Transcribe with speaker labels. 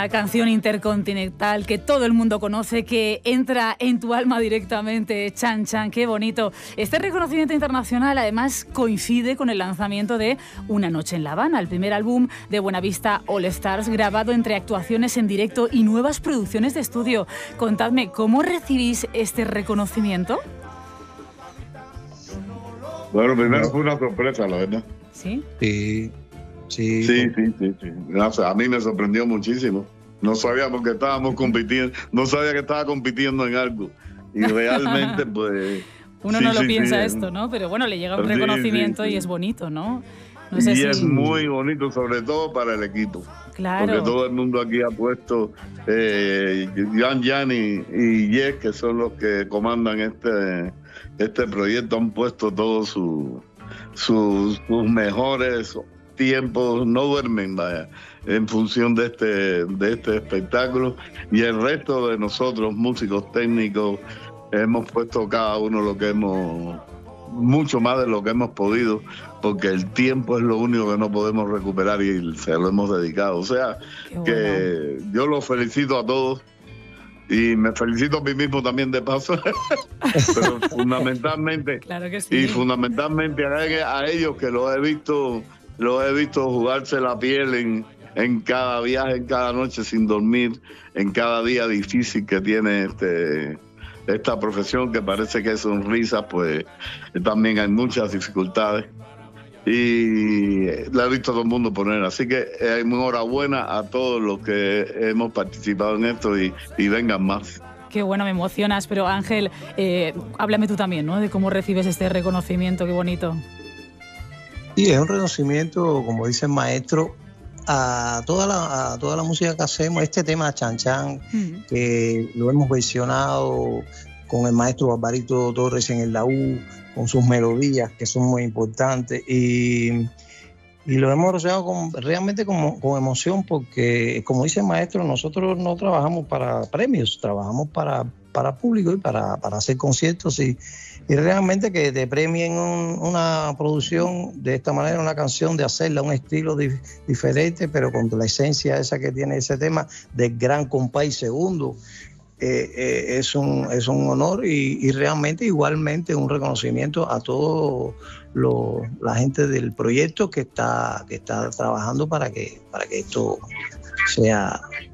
Speaker 1: Una canción intercontinental que todo el mundo conoce, que entra en tu alma directamente. Chan Chan, qué bonito. Este reconocimiento internacional además coincide con el lanzamiento de Una noche en La Habana, el primer álbum de Buenavista All Stars, grabado entre actuaciones en directo y nuevas producciones de estudio. Contadme, ¿cómo recibís este reconocimiento?
Speaker 2: Bueno, primero fue una sorpresa, la verdad.
Speaker 1: ¿Sí?
Speaker 2: Sí. A mí me sorprendió muchísimo. No sabíamos que estábamos compitiendo, no sabía que estaba compitiendo en algo. Y realmente, pues...
Speaker 1: Uno no lo piensa esto, ¿no? Pero bueno, le llega un reconocimiento y es bonito, ¿no? No sé
Speaker 2: y
Speaker 1: si...
Speaker 2: es muy bonito, sobre todo para el equipo.
Speaker 1: Claro.
Speaker 2: Porque todo el mundo aquí ha puesto, Gianni y Yes, que son los que comandan este proyecto, han puesto todos sus mejores tiempos, no duermen, vaya, en función de este espectáculo. Y el resto de nosotros, músicos técnicos, hemos puesto cada uno mucho más de lo que hemos podido, porque el tiempo es lo único que no podemos recuperar y se lo hemos dedicado. O sea, que yo los felicito a todos y me felicito a mí mismo también de paso, pero fundamentalmente,
Speaker 1: claro que sí.
Speaker 2: Y fundamentalmente a ellos que los he visto jugarse la piel en cada viaje, en cada noche sin dormir, en cada día difícil que tiene esta profesión, que parece que es sonrisa, pues también hay muchas dificultades. Y la he visto a todo el mundo poner. Así que enhorabuena a todos los que hemos participado en esto y vengan más.
Speaker 1: Qué bueno, me emocionas. Pero Ángel, háblame tú también, ¿no? De cómo recibes este reconocimiento, qué bonito.
Speaker 3: Y es un reconocimiento, como dice el maestro, a toda la música que hacemos. Este tema Chan Chan, que lo hemos versionado con el maestro Barbarito Torres en el laúd, con sus melodías que son muy importantes, y lo hemos realizado realmente con emoción, porque como dice el maestro, nosotros no trabajamos para premios, trabajamos para público y para hacer conciertos, y realmente que te premien una producción de esta manera, una canción, de hacerla un estilo diferente, pero con la esencia esa que tiene ese tema del gran compás segundo. Es un honor y realmente igualmente un reconocimiento a todo la gente del proyecto que está trabajando para que esto sea